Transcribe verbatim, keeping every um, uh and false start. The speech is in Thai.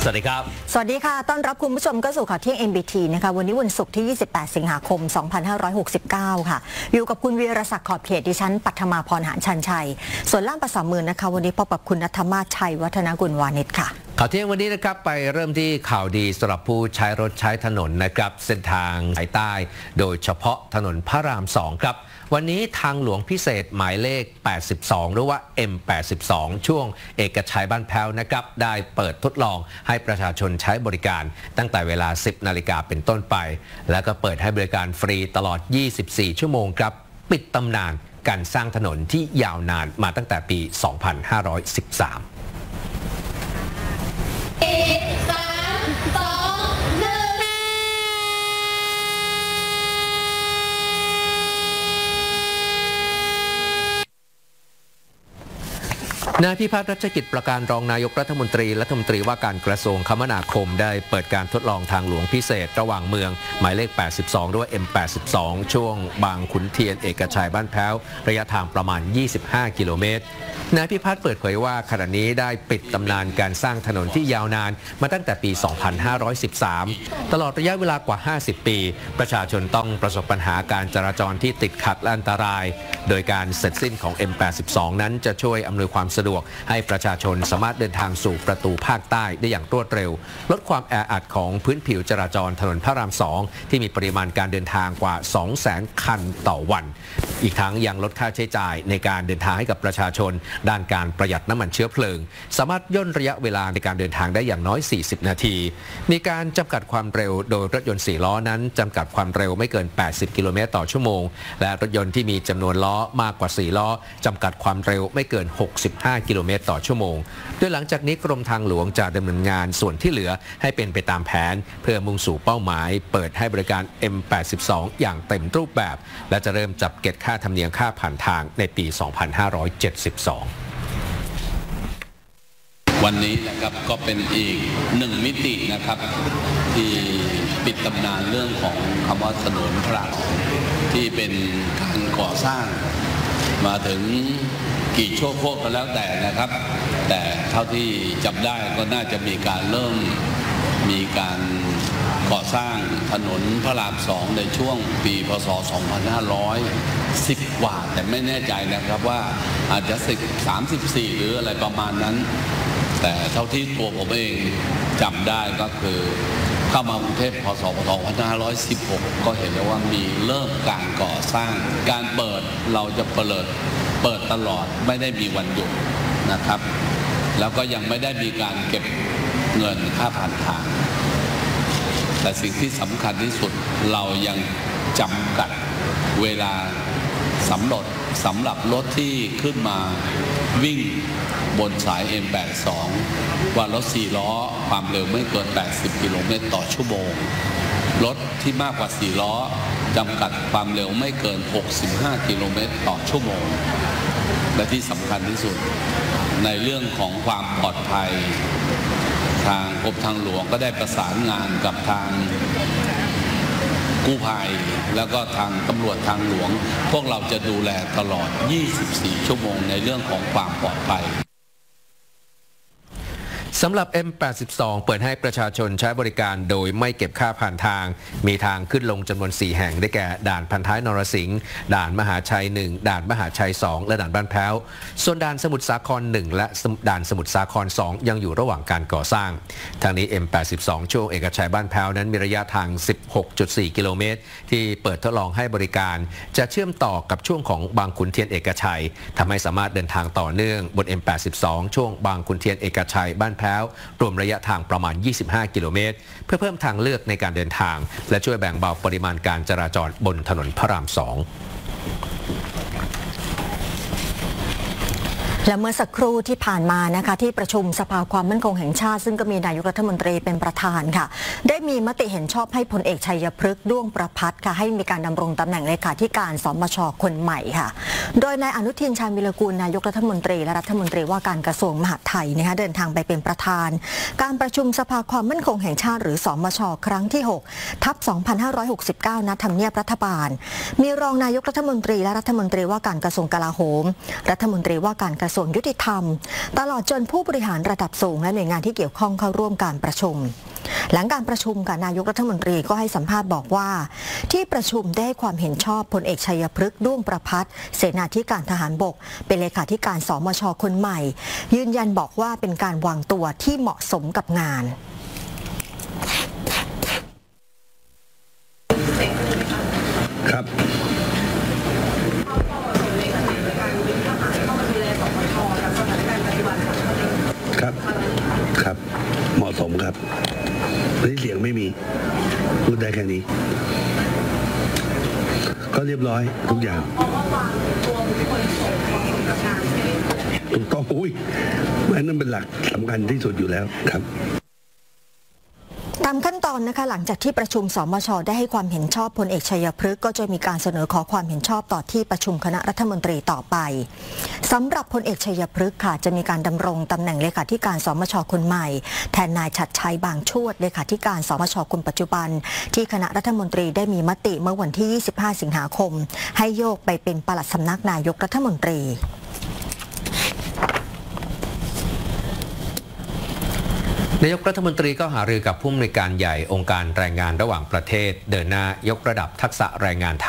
สวัสดีครับสวัสดีค่ะต้อนรับคุณผู้ชมเข้าสู่ข่าวเที่ยง เอ็ม บี ที นะคะวันนี้วันศุกร์ที่ยี่สิบแปดสิงหาคมสองพันห้าร้อยหกสิบเก้าค่ะอยู่กับคุณวีรศักดิ์ขอบเขตดิฉันปัทมาพรหานชันชัยส่วนล่ามภาษามือนะคะวันนี้พบกับคุณณัฐมาศชัยวัฒนกุลวานิชค่ะข่าวเที่ยงวันนี้นะครับไปเริ่มที่ข่าวดีสำหรับผู้ใช้รถใช้ถนนนะครับเส้นทางสายใต้โดยเฉพาะถนนพระรามสองครับวันนี้ทางหลวงพิเศษหมายเลขแปดสิบสองหรือว่า เอ็ม แปดสิบสอง ช่วงเอกชัยบ้านแพ้วนะครับได้เปิดทดลองให้ประชาชนใช้บริการตั้งแต่เวลา สิบนาฬิกาเป็นต้นไปแล้วก็เปิดให้บริการฟรีตลอดยี่สิบสี่ชั่วโมงครับปิดตำนานการสร้างถนนที่ยาวนานมาตั้งแต่ปี สองพันห้าร้อยสิบสามนายพิพัฒน์รัชกิจประการรองนายกรัฐมนตรีรัฐมนตรีว่าการกระทรวงคมนาคมได้เปิดการทดลองทางหลวงพิเศษระหว่างเมืองหมายเลขแปดสิบสองด้วย เอ็ม แปดสิบสอง ช่วงบางขุนเทียนเอกชัยบ้านแพ้วระยะทางประมาณยี่สิบห้ากิโลเมตรนายพิพัฒน์เปิดเผยว่าขณะนี้ได้ปิดตำนานการสร้างถนนที่ยาวนานมาตั้งแต่ปี สองพันห้าร้อยสิบสาม ตลอดระยะเวลากว่าห้าสิบปีประชาชนต้องประสบปัญหาการจราจรที่ติดขัดและอันตรายโดยการเสร็จสิ้นของ เอ็ม แปดสิบสอง นั้นจะช่วยอำนวยความสะดวกให้ประชาชนสามารถเดินทางสู่ประตูภาคใต้ได้อย่างรวดเร็วลดความแออัดของพื้นผิวจราจรถนนพระรามสองที่มีปริมาณการเดินทางกว่า สองแสน คันต่อวันอีกทั้งยังลดค่าใช้จ่ายในการเดินทางให้กับประชาชนด้านการประหยัดน้ำมันเชื้อเพลิงสามารถย่นระยะเวลาในการเดินทางได้อย่างน้อยสี่สิบนาทีมีการจำกัดความเร็วโดยรถยนต์สี่ล้อนั้นจำกัดความเร็วไม่เกินแปดสิบกิโลเมตรต่อชั่วโมงและรถยนต์ที่มีจำนวนล้อมากกว่าสี่ล้อจำกัดความเร็วไม่เกินหกสิบห้ากิโลเมตรต่อชั่วโมงโดยหลังจากนี้กรมทางหลวงจะดำเนินงานส่วนที่เหลือให้เป็นไปตามแผนเพื่อมุ่งสู่เป้าหมายเปิดให้บริการ เอ็ม แปดสิบสอง อย่างเต็มรูปแบบและจะเริ่มจับเก็บค่าธรรมเนียมค่าผ่านทางในปี สองพันห้าร้อยเจ็ดสิบสองวันนี้นะครับก็เป็นอีกหนึ่งมิตินะครับที่ปิดตำนานเรื่องของคำว่าถนนพระรามที่เป็นการก่อสร้างมาถึงกี่ชั่วโคตรก็แล้วแต่นะครับแต่เท่าที่จำได้ก็น่าจะมีการเริ่มมีการก่อสร้างถนนพระรามสองในช่วงปีพ.ศ. สองพันห้าร้อยสิบกว่าแต่ไม่แน่ใจนะครับว่าอาจจะสิบ สามสิบสี่หรืออะไรประมาณนั้นแต่เท่าที่ตัวผมเองจำได้ก็คือเข้ามากรุงเทพพ.ศ. สองพันห้าร้อยสิบหกก็เห็นแล้วว่ามีเริ่มการก่อสร้างการเปิดเราจะเปิดเปิดตลอดไม่ได้มีวันหยุดนะครับแล้วก็ยังไม่ได้มีการเก็บเงินค่าผ่านทางแต่สิ่งที่สำคัญที่สุดเรายังจำกัดเวลาสำหรับสำหรับรถที่ขึ้นมาวิ่งบนสาย เอ็ม แปดสิบสอง ว่ารถสี่ล้อความเร็วไม่เกินแปดสิบกิโลเมตรต่อชั่วโมงรถที่มากกว่าสี่ล้อจำกัดความเร็วไม่เกินหกสิบห้ากิโลเมตรต่อชั่วโมงและที่สำคัญที่สุดในเรื่องของความปลอดภัยทางกรมทางหลวงก็ได้ประสานงานกับทางกู้ภัยแล้วก็ทางตำรวจทางหลวงพวกเราจะดูแลตลอดยี่สิบสี่ชั่วโมงในเรื่องของความปลอดภัยสำหรับ เอ็ม แปดสิบสอง เปิดให้ประชาชนใช้บริการโดยไม่เก็บค่าผ่านทางมีทางขึ้นลงจำนวนสี่แห่งได้แก่ด่านพันท้ายนรสิงห์ด่านมหาชัยหนึ่งด่านมหาชัยสองและด่านบ้านแพ้วส่วนด่านสมุทรสาครหนึ่งและด่านสมุทรสาครสองยังอยู่ระหว่างการก่อสร้างทางนี้ เอ็ม แปดสิบสอง ช่วงเอกชัยบ้านแพ้วนั้นมีระยะทาง สิบหกจุดสี่ กิโลเมตรที่เปิดทดลองให้บริการจะเชื่อมต่อกับช่วงของบางขุนเทียนเอกชัยทำให้สามารถเดินทางต่อเนื่องบน เอ็ม แปดสิบสอง ช่วงบางขุนเทียนเอกชัยบ้านแพ้วรวมระยะทางประมาณยี่สิบห้ากิโลเมตรเพื่อเพิ่มทางเลือกในการเดินทางและช่วยแบ่งเบาปริมาณการจราจรบนถนนพระรามสองและเมื่อสักครู่ที่ผ่านมานะคะที่ประชุมสภาความมั่นคงแห่งชาติซึ่งก็มีนายกรัฐมนตรีเป็นประธานค่ะได้มีมติเห็นชอบให้พลเอกชัยพฤกษ์ด้วงประภัสค่ะให้มีการดำรงตำแหน่งเลขาธิการสมช.คนใหม่ค่ะโดยนายอนุทินชาญวิรากูลนายกรัฐมนตรีและรัฐมนตรีว่าการกระทรวงมหาดไทยนะคะเดินทางไปเป็นประธานการประชุมสภาความมั่นคงแห่งชาติหรือสมช.ครั้งที่หกทับสองพันห้าร้อยหกสิบเก้าณทำเนียบรัฐบาลมีรองนายกรัฐมนตรีและรัฐมนตรีว่าการกระทรวงกลาโหมรัฐมนตรีว่าการกระระทรวงยุติธรรมตลอดจนผู้บริหารระดับสูงและหน่วยงานที่เกี่ยวข้องเข้าร่วมการประชุมหลังการประชุมกับนายกรัฐมนตรีก็ให้สัมภาษณ์บอกว่าที่ประชุมได้ให้ความเห็นชอบพลเอกชัยพฤกษ์ด้วงประภัสเสนาธิการทหารบกเป็นเลขาธิการสมช.คนใหม่ยืนยันบอกว่าเป็นการวางตัวที่เหมาะสมกับงานครับครับครับเหมาะสมครับนี่เสียงไม่มีพูดได้แค่นี้ก็เรียบร้อยทุกอย่างถูกต้องอุ้ยมันนั่นเป็นหลักสำคัญที่สุดอยู่แล้วครับตามขั้นตอนนะคะหลังจากที่ประชุมสมช.ได้ให้ความเห็นชอบพลเอกชัยพฤกษ์ก็จะมีการเสนอขอความเห็นชอบต่อที่ประชุมคณะรัฐมนตรีต่อไปสำหรับพลเอกชัยพฤกษ์ค่ะจะมีการดำรงตำแหน่งเลขาธิการสมช.คนใหม่แทนนายฉัตรชัยบางชวดเลขาธิการสมช.คนปัจจุบันที่คณะรัฐมนตรีได้มีมติเมื่อวันที่ยี่สิบห้าสิงหาคมให้โยกไปเป็นปลัดสำนักนายกรัฐมนตรีนายกรัฐมนตรีก็หารือกับผู้อำนวยการใหญ่องค์การแรงงานระหว่างประเทศเดินหน้ายกระดับทักษะแรงงานไท